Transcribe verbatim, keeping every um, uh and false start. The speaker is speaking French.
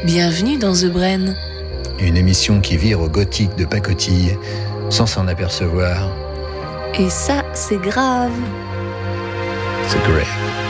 Bienvenue dans The Brain. Une émission qui vire au gothique de pacotille sans s'en apercevoir. Et ça, c'est grave. C'est grave.